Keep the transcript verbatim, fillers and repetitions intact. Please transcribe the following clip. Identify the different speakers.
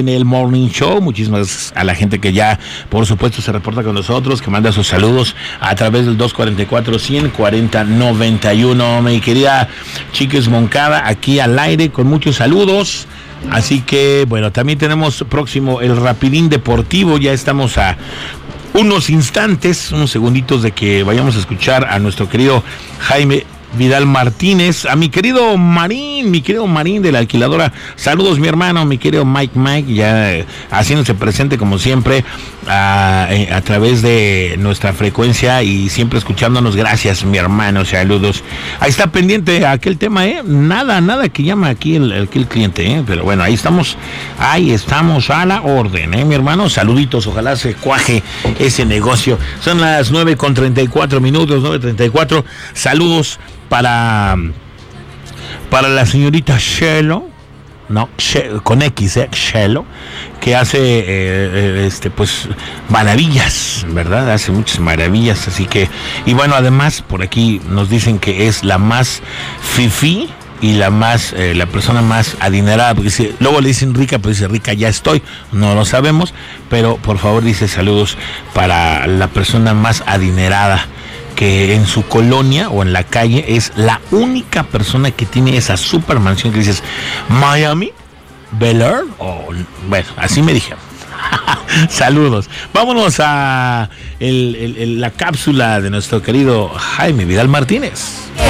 Speaker 1: En el Morning Show, muchísimas gracias a la gente que ya, por supuesto, se reporta con nosotros, que manda sus saludos a través del dos cuatro cuatro, uno cero cuatro cero, nueve uno. Mi querida Chiques Moncada, aquí al aire con muchos saludos. Así que, bueno, también tenemos próximo el Rapidín Deportivo. Ya estamos a unos instantes, unos segunditos de que vayamos a escuchar a nuestro querido Jaime Vidal Martínez, a mi querido Marín, mi querido Marín de la alquiladora. Saludos, mi hermano, mi querido Mike Mike, ya eh, haciéndose presente como siempre a, eh, a través de nuestra frecuencia y siempre escuchándonos. Gracias, mi hermano, saludos. Ahí está pendiente aquel tema, ¿eh? Nada, nada que llama aquí el, el, el cliente, ¿eh? Pero bueno, ahí estamos, ahí estamos a la orden, ¿eh, mi hermano? Saluditos, ojalá se cuaje ese negocio. Son las nueve con treinta y cuatro minutos, nueve treinta y cuatro. Saludos para para la señorita Shelo, no, Shelo, con X, eh, Shelo, que hace eh, este pues maravillas, ¿verdad? Hace muchas maravillas, así que, y bueno, además por aquí nos dicen que es la más fifí y la más, eh, la persona más adinerada, porque si, luego le dicen rica, pues dice rica ya estoy, no lo sabemos, pero por favor dice saludos para la persona más adinerada, que en su colonia o en la calle es la única persona que tiene esa super mansión que dices, Miami, Bel Air, o bueno, así me dijeron. Saludos. Vámonos a el, el, el, la cápsula de nuestro querido Jaime Vidal Martínez.